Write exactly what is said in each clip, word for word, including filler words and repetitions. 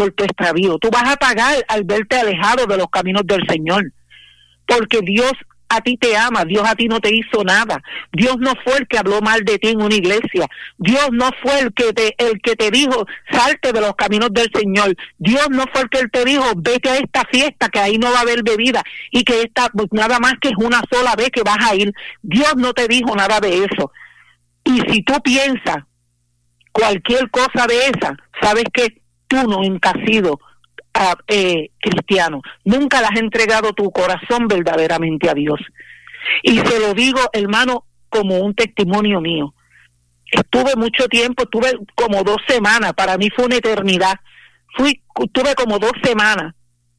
por tu extravío. Tú vas a pagar al verte alejado de los caminos del Señor, porque Dios a ti te ama, Dios a ti no te hizo nada. Dios no fue el que habló mal de ti en una iglesia. Dios no fue el que te, el que te dijo, salte de los caminos del Señor. Dios no fue el que te dijo, vete a esta fiesta que ahí no va a haber bebida y que esta, pues nada más que es una sola vez que vas a ir. Dios no te dijo nada de eso. Y si tú piensas cualquier cosa de esa, sabes que tú nunca has sido Uh, eh, cristiano, nunca le has entregado tu corazón verdaderamente a Dios. Y se lo digo, hermano, como un testimonio mío. Estuve mucho tiempo, estuve como dos semanas, para mí fue una eternidad. Fui, tuve como dos semanas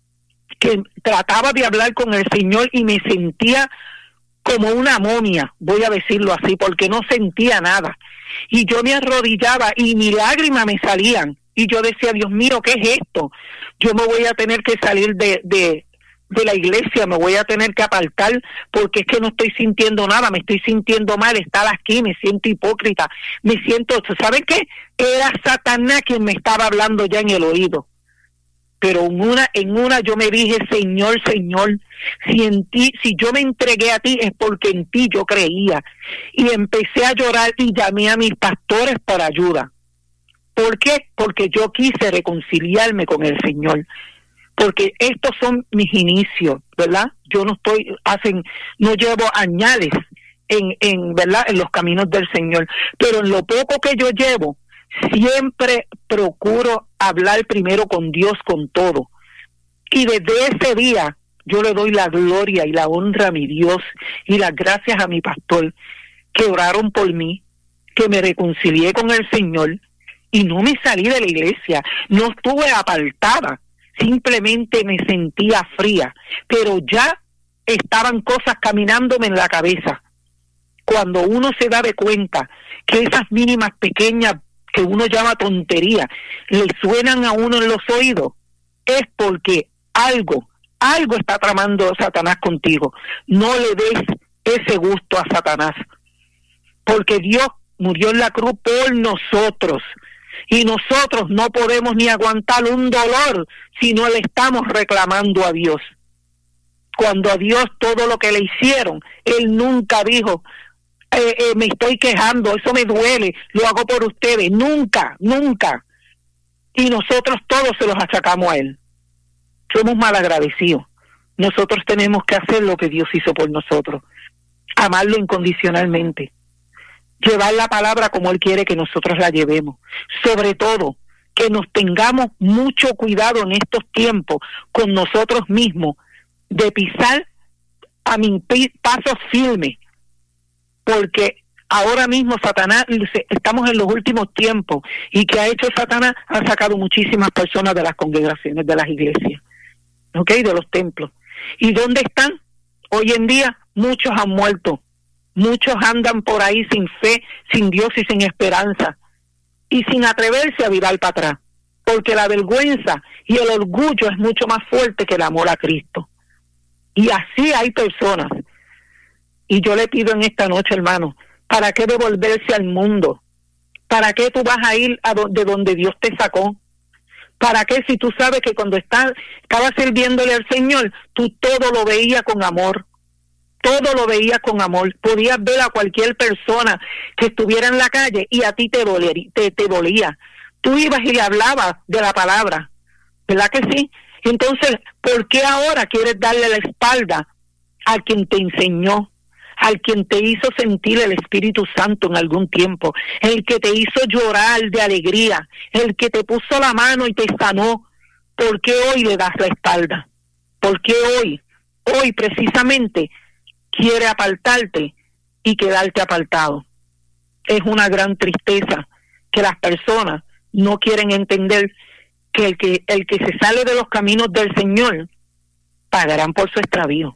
que trataba de hablar con el Señor y me sentía como una momia, voy a decirlo así, porque no sentía nada. Y yo me arrodillaba y mis lágrimas me salían. Y yo decía, Dios mío, ¿qué es esto? Yo me voy a tener que salir de, de, de la iglesia, me voy a tener que apartar, porque es que no estoy sintiendo nada, me estoy sintiendo mal estar aquí, me siento hipócrita, me siento, ¿saben qué? Era Satanás quien me estaba hablando ya en el oído. Pero en una, en una yo me dije, Señor, Señor, si en ti, si yo me entregué a ti es porque en ti yo creía. Y empecé a llorar y llamé a mis pastores para ayuda. ¿Por qué? Porque yo quise reconciliarme con el Señor. Porque estos son mis inicios, ¿verdad? Yo no estoy, hacen, no llevo añales en, en, ¿verdad? En los caminos del Señor. Pero en lo poco que yo llevo, siempre procuro hablar primero con Dios con todo. Y desde ese día, yo le doy la gloria y la honra a mi Dios y las gracias a mi pastor, que oraron por mí, que me reconcilié con el Señor. Y no me salí de la iglesia, no estuve apartada, simplemente me sentía fría, pero ya estaban cosas caminándome en la cabeza. Cuando uno se da de cuenta que esas mínimas pequeñas que uno llama tontería le suenan a uno en los oídos, es porque algo, algo está tramando Satanás contigo. No le des ese gusto a Satanás, porque Dios murió en la cruz por nosotros. Y nosotros no podemos ni aguantar un dolor si no le estamos reclamando a Dios. Cuando a Dios todo lo que le hicieron, Él nunca dijo, eh, eh, me estoy quejando, eso me duele, lo hago por ustedes. Nunca, nunca. Y nosotros todos se los achacamos a Él. Somos malagradecidos. Nosotros tenemos que hacer lo que Dios hizo por nosotros. Amarlo incondicionalmente. Llevar la palabra como Él quiere que nosotros la llevemos. Sobre todo, que nos tengamos mucho cuidado en estos tiempos con nosotros mismos, de pisar a mi pasos firmes, porque ahora mismo Satanás, estamos en los últimos tiempos, y que ha hecho Satanás, ha sacado muchísimas personas de las congregaciones, de las iglesias, ¿ok? De los templos. ¿Y dónde están? Hoy en día, muchos han muerto. Muchos andan por ahí sin fe, sin Dios y sin esperanza, y sin atreverse a virar para atrás, porque la vergüenza y el orgullo es mucho más fuerte que el amor a Cristo. Y así hay personas. Y yo le pido en esta noche, hermano, ¿para qué devolverse al mundo? ¿Para qué tú vas a ir a donde, donde Dios te sacó? ¿Para qué si tú sabes que cuando estás, estabas sirviéndole al Señor, tú todo lo veías con amor? Todo lo veías con amor. Podías ver a cualquier persona que estuviera en la calle y a ti te dolía, te, te dolía. Tú ibas y le hablabas de la palabra, ¿verdad que sí? Entonces, ¿por qué ahora quieres darle la espalda a quien te enseñó, al quien te hizo sentir el Espíritu Santo en algún tiempo, el que te hizo llorar de alegría, el que te puso la mano y te sanó? ¿Por qué hoy le das la espalda? ¿Por qué hoy, hoy precisamente, quiere apartarte y quedarte apartado? Es una gran tristeza que las personas no quieren entender que el que el que se sale de los caminos del Señor pagarán por su extravío.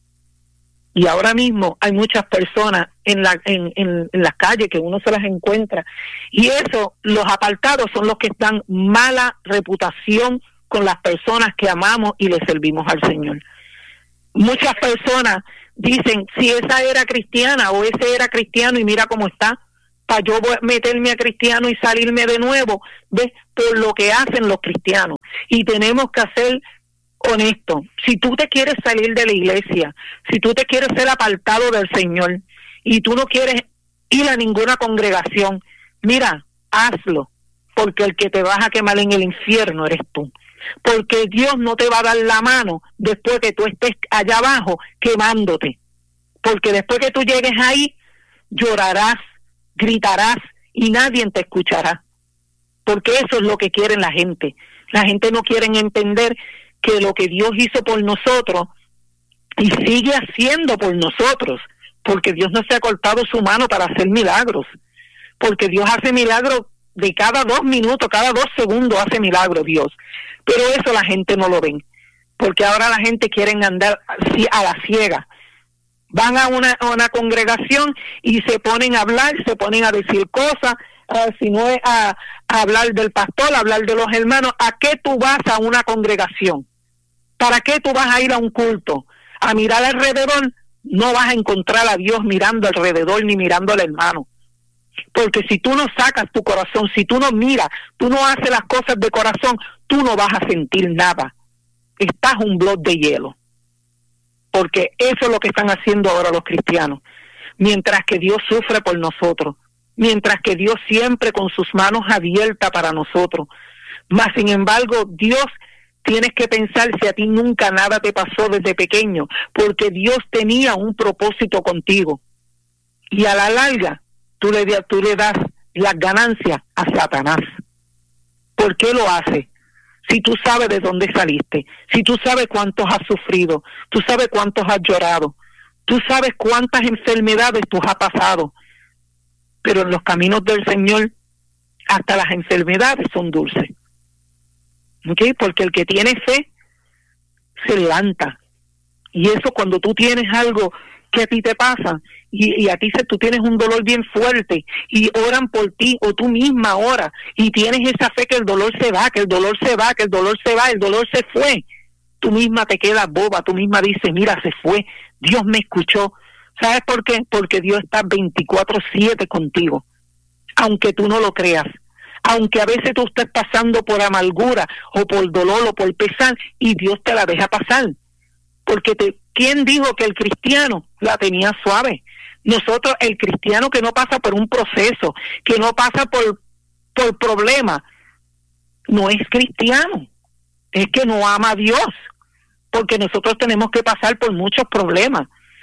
Y ahora mismo hay muchas personas en la en, en, en las calles que uno se las encuentra, y eso, los apartados son los que dan mala reputación con las personas que amamos y le servimos al Señor. Muchas personas dicen, si esa era cristiana o ese era cristiano y mira cómo está, para yo meterme a cristiano y salirme de nuevo, ¿ves? Por lo que hacen los cristianos. Y tenemos que ser honestos. Si tú te quieres salir de la iglesia, si tú te quieres ser apartado del Señor y tú no quieres ir a ninguna congregación, mira, hazlo, porque el que te vas a quemar en el infierno eres tú. Porque Dios no te va a dar la mano después que tú estés allá abajo quemándote. Porque después que tú llegues ahí, llorarás, gritarás y nadie te escuchará. Porque eso es lo que quieren la gente. La gente no quiere entender que lo que Dios hizo por nosotros y sigue haciendo por nosotros, porque Dios no se ha cortado su mano para hacer milagros. Porque Dios hace milagros de cada dos minutos, cada dos segundos hace milagros Dios. Pero eso la gente no lo ven, porque ahora la gente quiere andar a la ciega. Van a una, a una congregación y se ponen a hablar, se ponen a decir cosas, uh, si no es a, a hablar del pastor, a hablar de los hermanos. ¿A qué tú vas a una congregación? ¿Para qué tú vas a ir a un culto? A mirar alrededor. No vas a encontrar a Dios mirando alrededor ni mirando al hermano. Porque si tú no sacas tu corazón, si tú no miras, tú no haces las cosas de corazón, tú no vas a sentir nada. Estás un bloque de hielo. Porque eso es lo que están haciendo ahora los cristianos. Mientras que Dios sufre por nosotros. Mientras que Dios siempre con sus manos abiertas para nosotros. Mas, sin embargo, Dios, tienes que pensar si a ti nunca nada te pasó desde pequeño. Porque Dios tenía un propósito contigo. Y a la larga, tú le, tú le das las ganancias a Satanás. ¿Por qué lo hace? Si tú sabes de dónde saliste, si tú sabes cuántos has sufrido, tú sabes cuántos has llorado, tú sabes cuántas enfermedades tú has pasado, pero en los caminos del Señor hasta las enfermedades son dulces. ¿Ok? Porque el que tiene fe se levanta. Y eso cuando tú tienes algo que a ti te pasa y, y a ti se, tú tienes un dolor bien fuerte y oran por ti o tú misma oras y tienes esa fe que el dolor se va, que el dolor se va, que el dolor se va, el dolor se fue, tú misma te quedas boba, tú misma dices, mira, se fue, Dios me escuchó. ¿Sabes por qué? Porque Dios está veinticuatro siete contigo, aunque tú no lo creas, aunque a veces tú estés pasando por amargura o por dolor o por pesar y Dios te la deja pasar. Porque te, ¿quién dijo que el cristiano la tenía suave? Nosotros, el cristiano que no pasa por un proceso, que no pasa por, por problemas, no es cristiano. Es que no ama a Dios. Porque nosotros tenemos que pasar por muchos problemas.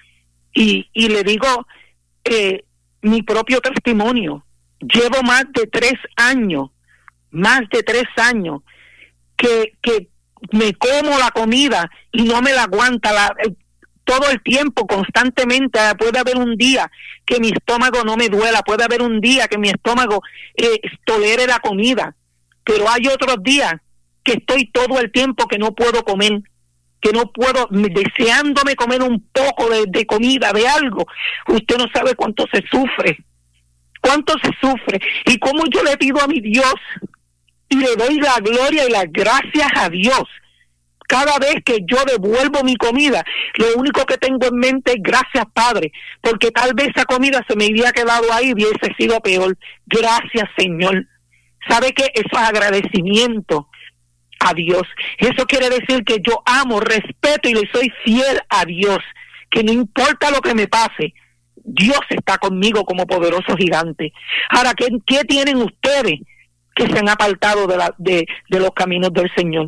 Y, y le digo, eh, mi propio testimonio. Llevo más de tres años, más de tres años, que... que me como la comida y no me la aguanta la, eh, todo el tiempo, constantemente. Puede haber un día que mi estómago no me duela, puede haber un día que mi estómago eh, tolere la comida, pero hay otros días que estoy todo el tiempo que no puedo comer, que no puedo, deseándome comer un poco de, de comida, de algo. Usted no sabe cuánto se sufre, cuánto se sufre, y cómo yo le pido a mi Dios y le doy la gloria y las gracias a Dios. Cada vez que yo devuelvo mi comida, lo único que tengo en mente es gracias, Padre, porque tal vez esa comida se me había quedado ahí y hubiese sido peor. Gracias, Señor. ¿Sabe qué? Eso es agradecimiento a Dios. Eso quiere decir que yo amo, respeto y le soy fiel a Dios, que no importa lo que me pase, Dios está conmigo como poderoso gigante. Ahora, ¿qué, qué tienen ustedes que se han apartado de, la, de, de los caminos del Señor?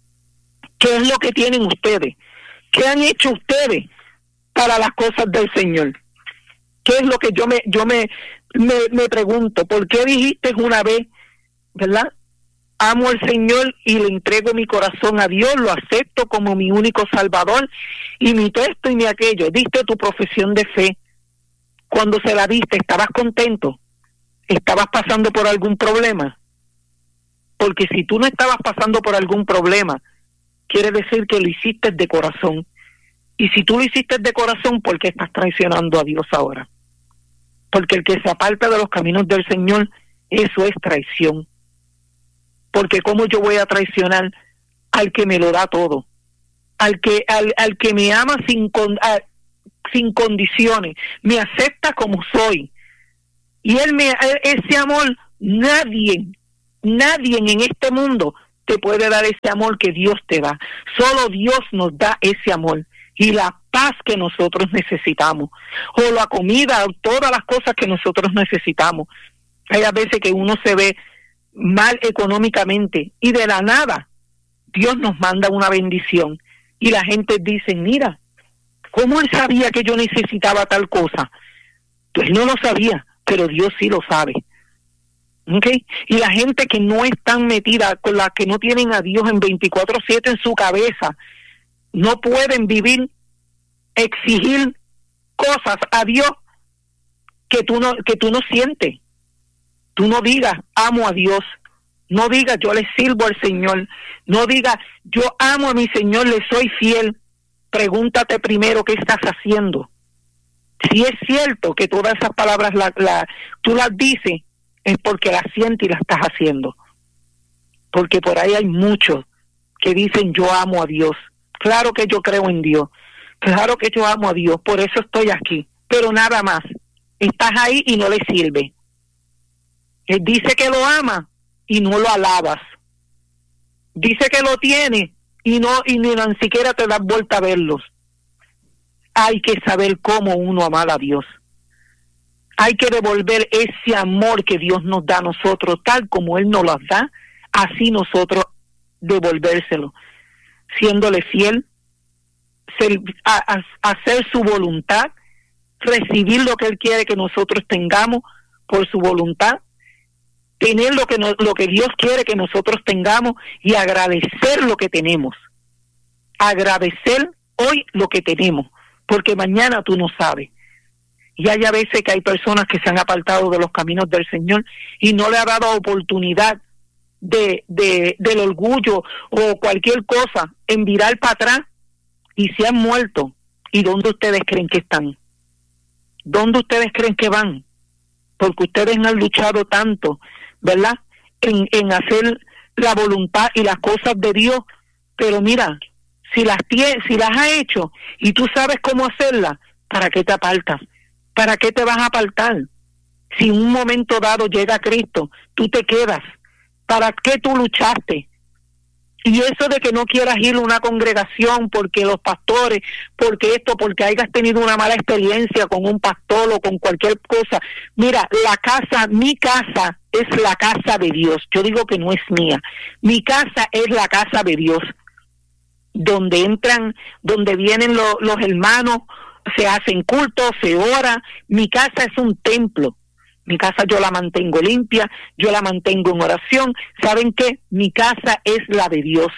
¿Qué es lo que tienen ustedes? ¿Qué han hecho ustedes para las cosas del Señor? ¿Qué es lo que yo me yo me, me, me pregunto? ¿Por qué dijiste una vez, verdad? Amo al Señor y le entrego mi corazón a Dios, lo acepto como mi único Salvador, y mi esto y mi aquello. Diste tu profesión de fe. Cuando se la diste, ¿estabas contento? ¿Estabas pasando por algún problema? Porque si tú no estabas pasando por algún problema, quiere decir que lo hiciste de corazón. Y si tú lo hiciste de corazón, ¿por qué estás traicionando a Dios ahora? Porque el que se aparta de los caminos del Señor, eso es traición. Porque ¿cómo yo voy a traicionar al que me lo da todo? Al que al, al que me ama sin, con, a, sin condiciones, me acepta como soy. Y él me, ese amor, nadie, nadie en este mundo te puede dar ese amor que Dios te da. Solo Dios nos da ese amor y la paz que nosotros necesitamos, o la comida, o todas las cosas que nosotros necesitamos. Hay a veces que uno se ve mal económicamente y de la nada Dios nos manda una bendición y la gente dice, mira, ¿cómo él sabía que yo necesitaba tal cosa? Pues no lo sabía, pero Dios sí lo sabe. ¿Okay? Y la gente que no están metida, con la que no tienen a Dios en veinticuatro siete en su cabeza, no pueden vivir, exigir cosas a Dios que tú no, que tú no sientes. Tú no digas, amo a Dios. No digas, yo le sirvo al Señor. No digas, yo amo a mi Señor, le soy fiel. Pregúntate primero qué estás haciendo. Si es cierto que todas esas palabras la, la, tú las dices, es porque las sientes y las estás haciendo. Porque por ahí hay muchos que dicen, yo amo a Dios. Claro que yo creo en Dios. Claro que yo amo a Dios, por eso estoy aquí. Pero nada más. Estás ahí y no le sirve. Él dice que lo ama y no lo alabas. Dice que lo tiene y no y ni tan siquiera te das vuelta a verlos. Hay que saber cómo uno amar a Dios. Hay que devolver ese amor que Dios nos da a nosotros, tal como Él nos lo da, así nosotros devolvérselo, siéndole fiel, ser, a, a, hacer su voluntad, recibir lo que Él quiere que nosotros tengamos por su voluntad, tener lo que, no, lo que Dios quiere que nosotros tengamos y agradecer lo que tenemos. Agradecer hoy lo que tenemos, porque mañana tú no sabes. Y hay a veces que hay personas que se han apartado de los caminos del Señor y no le ha dado oportunidad de, de del orgullo o cualquier cosa en virar para atrás y se han muerto. ¿Y dónde ustedes creen que están? ¿Dónde ustedes creen que van? Porque ustedes han luchado tanto, ¿verdad? En, en hacer la voluntad y las cosas de Dios. Pero mira, si las, tie- si las has hecho y tú sabes cómo hacerlas, ¿para qué te apartas? ¿Para qué te vas a apartar? Si en un momento dado llega Cristo, tú te quedas. ¿Para qué tú luchaste? Y eso de que no quieras ir a una congregación porque los pastores, porque esto, porque hayas tenido una mala experiencia con un pastor o con cualquier cosa. Mira, la casa, mi casa es la casa de Dios. Yo digo que no es mía. Mi casa es la casa de Dios. Donde entran, donde vienen lo, los hermanos, se hacen cultos, se ora. Mi casa es un templo. Mi casa yo la mantengo limpia, yo la mantengo en oración. ¿Saben qué? Mi casa es la de Dios.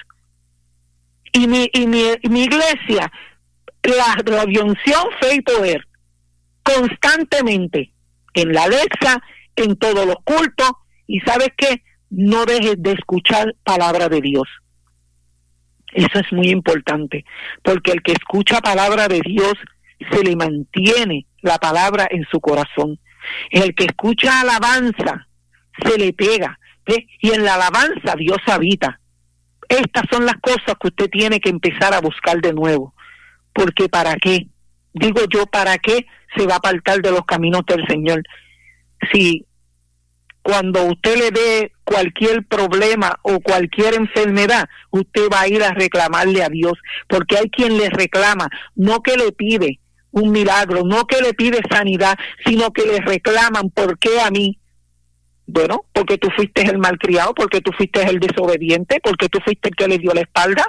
Y mi, y mi, y mi iglesia, la, la de unción, fe y poder, constantemente, en la Alexa, en todos los cultos. Y ¿sabes qué? No dejes de escuchar palabra de Dios. Eso es muy importante, porque el que escucha palabra de Dios, se le mantiene la palabra en su corazón. El que escucha alabanza se le pega, ¿ve? Y en la alabanza Dios habita. Estas son las cosas que usted tiene que empezar a buscar de nuevo, porque ¿para qué? Digo yo, ¿para qué se va a apartar de los caminos del Señor? Si cuando usted le dé cualquier problema o cualquier enfermedad, usted va a ir a reclamarle a Dios, porque hay quien le reclama, no que le pide un milagro, no que le pide sanidad, sino que le reclaman, ¿por qué a mí? Bueno, porque tú fuiste el malcriado, porque tú fuiste el desobediente, porque tú fuiste el que le dio la espalda.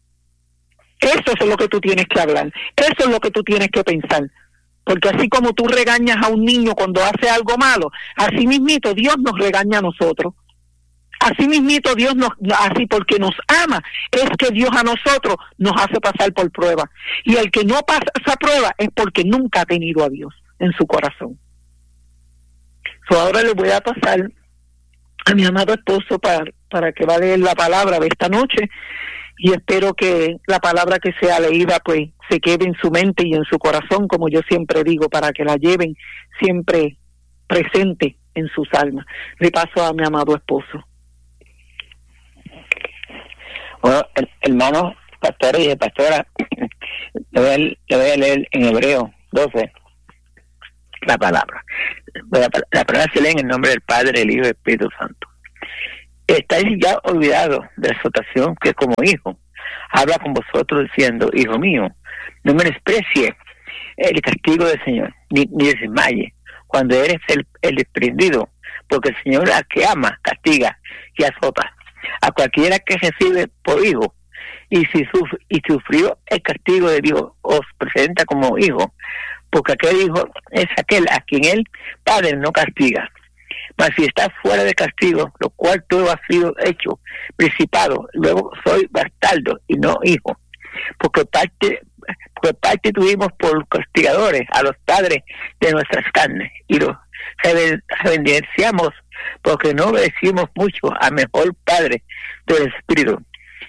Eso es lo que tú tienes que hablar, eso es lo que tú tienes que pensar. Porque así como tú regañas a un niño cuando hace algo malo, así mismito Dios nos regaña a nosotros. Así mismito Dios nos, así porque nos ama, es que Dios a nosotros nos hace pasar por prueba. Y el que no pasa esa prueba es porque nunca ha tenido a Dios en su corazón. So, ahora le voy a pasar a mi amado esposo para, para que va a leer la palabra de esta noche, y espero que la palabra que sea leída pues se quede en su mente y en su corazón, como yo siempre digo, para que la lleven siempre presente en sus almas. Le paso a mi amado esposo. Bueno, hermanos, pastores y pastora, le voy, a, le voy a leer en Hebreo doce la palabra. la, la palabra se lee en el nombre del Padre, el Hijo y el Espíritu Santo. Estáis ya olvidados de la exhortación que como hijo habla con vosotros diciendo: hijo mío, no menosprecie el castigo del Señor, ni, ni desmaye cuando eres el, el desprendido, porque el Señor al que ama castiga y azota a cualquiera que recibe por hijo, y si suf, y sufrió el castigo de Dios os presenta como hijo, porque aquel hijo es aquel a quien el Padre no castiga. Mas si está fuera de castigo, lo cual todo ha sido hecho principado, luego soy bastardo y no hijo, porque parte porque parte tuvimos por castigadores a los padres de nuestras carnes, y los reverenciamos porque no obedecimos mucho al mejor Padre del Espíritu.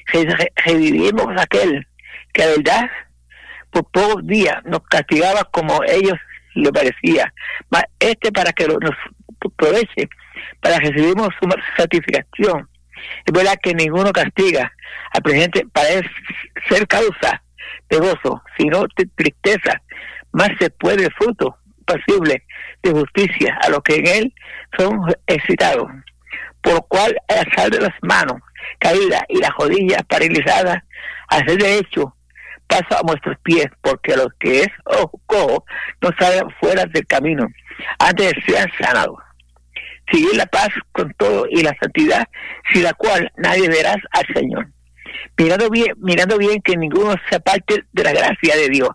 Revivimos aquel que a verdad por pocos días nos castigaba como ellos le parecía, mas este para que nos aproveche, para recibimos su satisfacción. Es verdad que ninguno castiga al presente para ser causa de gozo, sino de tristeza, más se puede fruto pasible de justicia a los que en él son excitados, por lo cual al alzar de las manos caídas y las rodillas paralizadas, hacer de hecho paso a nuestros pies, porque a los que es ojo cojo no salgan fuera del camino, antes de sean sanados. Seguir la paz con todo y la santidad, sin la cual nadie verás al Señor. Mirando bien, mirando bien que ninguno se aparte de la gracia de Dios,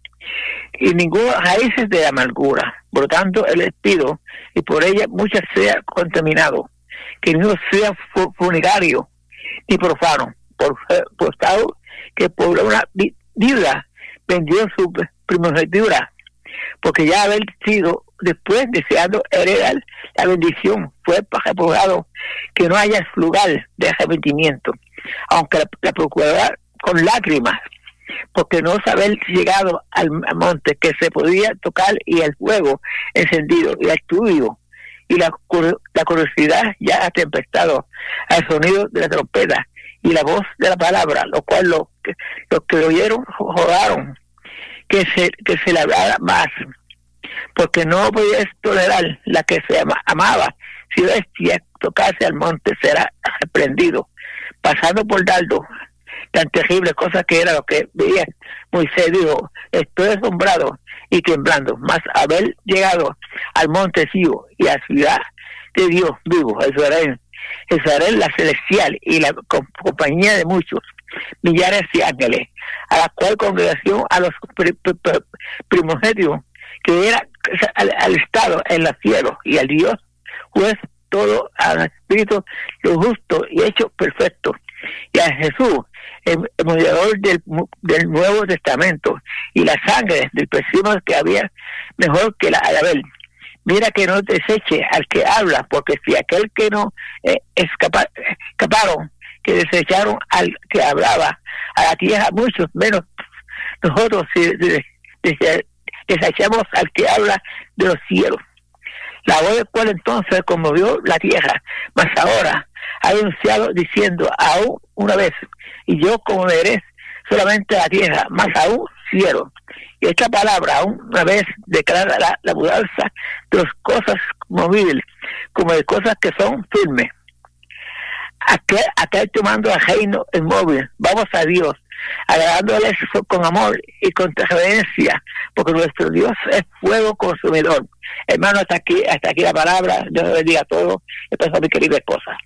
y ninguno raíces de la amargura, por lo tanto el espíritu, y por ella muchas sea contaminado, que ninguno sea funerario ni profano, por por estado que por una viuda vendió su primogenitura, porque ya haber sido después deseando heredar la bendición, fue reprobado que no haya lugar de arrepentimiento, aunque la, la procuradora con lágrimas, porque no saber llegado al, al monte que se podía tocar, y el fuego encendido y el estudio y la, la curiosidad ya ha tempestado al sonido de la trompeta y la voz de la palabra, lo cual los que, los que lo oyeron rogaron que se que se le hablara más, porque no podía tolerar la que se ama, amaba. Si bestia tocase al monte será reprendido, pasando por dardo tan terrible cosa que era lo que veía Moisés. Dijo: estoy asombrado y temblando, mas haber llegado al monte Sión y a la ciudad de Dios vivo, el Israel, Israel la celestial, y la compañía de muchos millares de ángeles, a la cual congregación a los primogénitos que era al, al Estado en los cielos, y al Dios juez todo, al Espíritu lo justo y hecho perfecto, y a Jesús el, el mediador del, del Nuevo Testamento, y la sangre del precioso que había mejor que la de Abel. Mira que no deseche al que habla, porque si aquel que no eh, escapa, escaparon, que desecharon al que hablaba a la tierra, muchos menos nosotros si desechamos al que habla de los cielos. La voz del cual entonces conmovió la tierra, mas ahora ha anunciado diciendo: aún una vez, y yo conmoveré solamente la tierra, más aún cielo. Y esta palabra aún una vez declara la, la mudanza de las cosas movibles como de cosas que son firmes. Aquel, aquel tomando el reino inmóvil, vamos a Dios, agradándoles con amor y con reverencia, porque nuestro Dios es fuego consumidor. Hermano, hasta aquí, hasta aquí la palabra. Dios bendiga a todos, empezó mi querida esposa.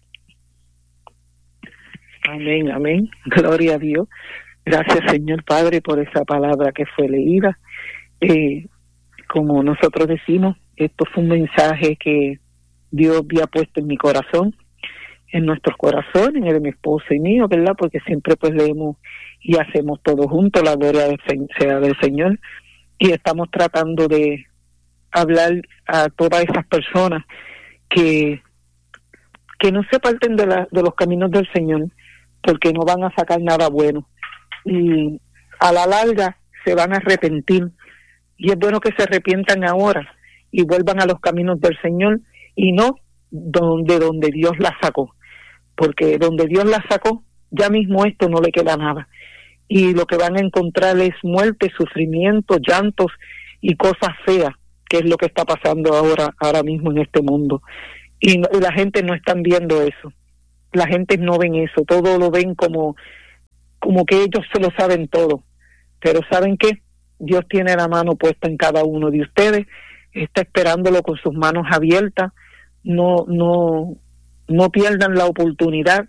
Amén, amén. Gloria a Dios. Gracias, Señor Padre, por esa palabra que fue leída. Eh, como nosotros decimos, esto fue un mensaje que Dios había puesto en mi corazón, en nuestros corazones, en el de mi esposo y mío, ¿verdad? Porque siempre pues leemos y hacemos todo juntos, la gloria del, sea del Señor, y estamos tratando de hablar a todas esas personas que que no se parten de, la, de los caminos del Señor, porque no van a sacar nada bueno, y a la larga se van a arrepentir, y es bueno que se arrepientan ahora y vuelvan a los caminos del Señor, y no donde donde Dios la sacó, porque donde Dios la sacó ya mismo esto no le queda nada, y lo que van a encontrar es muerte, sufrimiento, llantos y cosas feas que es lo que está pasando ahora, ahora mismo en este mundo. Y, y la gente no están viendo eso. La gente no ven eso. Todo lo ven como, como que ellos se lo saben todo. Pero ¿saben qué? Dios tiene la mano puesta en cada uno de ustedes. Está esperándolo con sus manos abiertas. No, no, no pierdan la oportunidad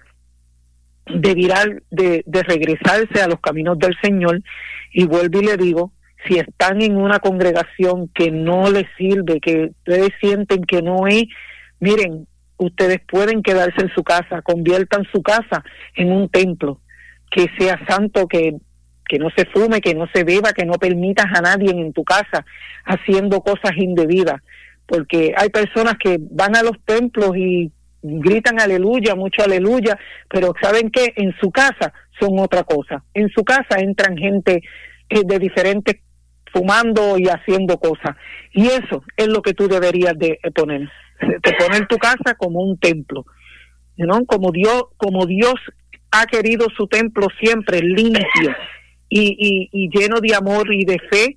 de virar, de, de regresarse a los caminos del Señor. Y vuelvo y le digo, si están en una congregación que no les sirve, que ustedes sienten que no es, miren, ustedes pueden quedarse en su casa, conviertan su casa en un templo, que sea santo, que, que no se fume, que no se beba, que no permitas a nadie en tu casa haciendo cosas indebidas, porque hay personas que van a los templos y gritan aleluya, mucho aleluya, pero ¿saben qué? En su casa son otra cosa. En su casa entran gente eh, de diferentes, fumando y haciendo cosas. Y eso es lo que tú deberías de poner, de poner tu casa como un templo, ¿no? Como Dios, como Dios ha querido su templo siempre limpio y, y, y lleno de amor y de fe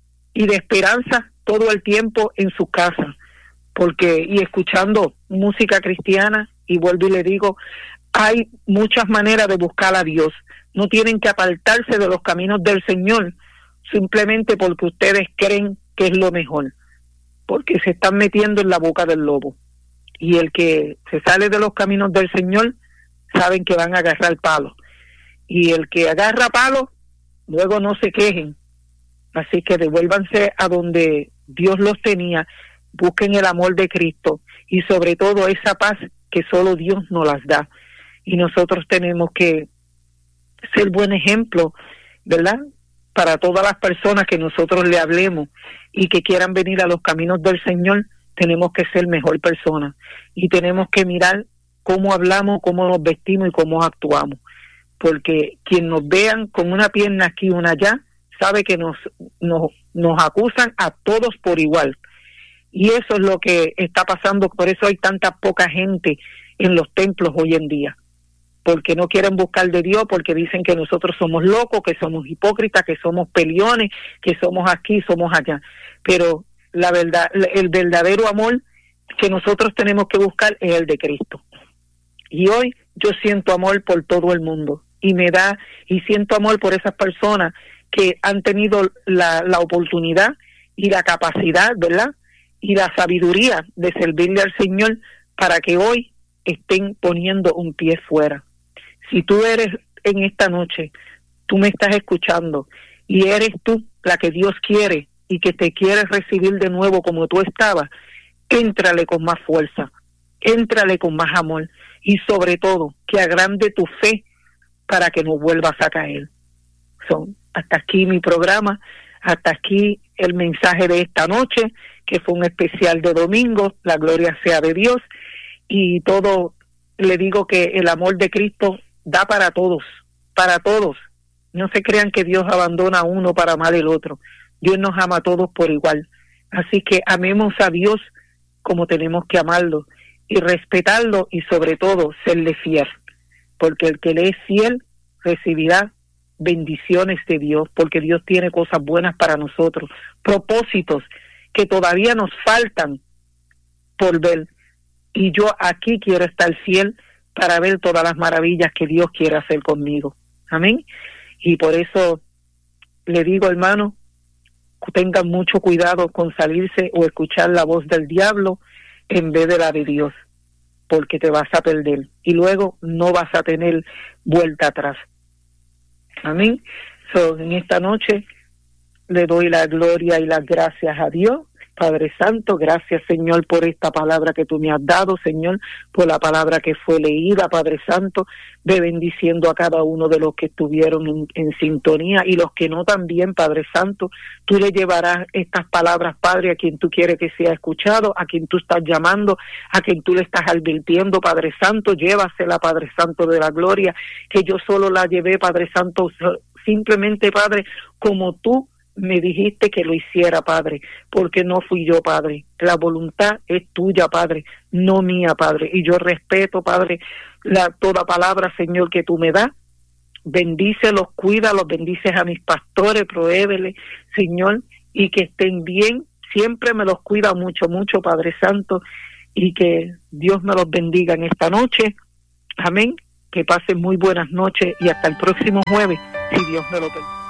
y de esperanza todo el tiempo en su casa. Porque, y escuchando música cristiana, y vuelvo y le digo, hay muchas maneras de buscar a Dios. No tienen que apartarse de los caminos del Señor simplemente porque ustedes creen que es lo mejor, porque se están metiendo en la boca del lobo. Y el que se sale de los caminos del Señor, saben que van a agarrar palo. Y el que agarra palo, luego no se quejen. Así que devuélvanse a donde Dios los tenía. Busquen el amor de Cristo y sobre todo esa paz que solo Dios nos las da. Y nosotros tenemos que ser buen ejemplo, ¿verdad? Para todas las personas que nosotros le hablemos y que quieran venir a los caminos del Señor, tenemos que ser mejor personas y tenemos que mirar cómo hablamos, cómo nos vestimos y cómo actuamos. Porque quien nos vean con una pierna aquí y una allá, sabe que nos, nos, nos acusan a todos por igual. Y eso es lo que está pasando, por eso hay tanta poca gente en los templos hoy en día, porque no quieren buscar de Dios, porque dicen que nosotros somos locos, que somos hipócritas, que somos peleones, que somos aquí, somos allá. Pero la verdad, el verdadero amor que nosotros tenemos que buscar es el de Cristo. Y hoy yo siento amor por todo el mundo, y me da, y siento amor por esas personas que han tenido la, la oportunidad y la capacidad, ¿verdad?, y la sabiduría de servirle al Señor para que hoy estén poniendo un pie fuera. Si tú eres en esta noche, tú me estás escuchando y eres tú la que Dios quiere y que te quiere recibir de nuevo como tú estabas, éntrale con más fuerza, éntrale con más amor y sobre todo que agrande tu fe para que no vuelvas a caer. Son hasta aquí mi programa, hasta aquí el mensaje de esta noche, que fue un especial de domingo, la gloria sea de Dios, y todo, le digo que el amor de Cristo da para todos, para todos. No se crean que Dios abandona a uno para amar al otro. Dios nos ama a todos por igual. Así que amemos a Dios como tenemos que amarlo, y respetarlo, y sobre todo, serle fiel. Porque el que le es fiel, recibirá bendiciones de Dios, porque Dios tiene cosas buenas para nosotros, propósitos que todavía nos faltan por ver, y yo aquí quiero estar fiel para ver todas las maravillas que Dios quiere hacer conmigo. Amén. Y por eso le digo, hermano, tengan mucho cuidado con salirse o escuchar la voz del diablo en vez de la de Dios, porque te vas a perder y luego no vas a tener vuelta atrás. Amén. So, en esta noche le doy la gloria y las gracias a Dios. Padre Santo, gracias, Señor, por esta palabra que tú me has dado, Señor, por la palabra que fue leída, Padre Santo. Ve bendiciendo a cada uno de los que estuvieron en, en sintonía y los que no también, Padre Santo. Tú le llevarás estas palabras, Padre, a quien tú quieres que sea escuchado, a quien tú estás llamando, a quien tú le estás advirtiendo, Padre Santo. Llévasela, Padre Santo de la gloria, que yo solo la llevé, Padre Santo, simplemente, Padre, como tú me dijiste que lo hiciera, Padre, porque no fui yo, Padre. La voluntad es tuya, Padre, no mía, Padre. Y yo respeto, Padre, la toda palabra, Señor, que tú me das. Bendícelos, cuídalos, bendices a mis pastores, provéveles, Señor, y que estén bien siempre me los cuida mucho, mucho, Padre Santo, y que Dios me los bendiga en esta noche. Amén. Que pasen muy buenas noches y hasta el próximo jueves, si Dios me lo permite.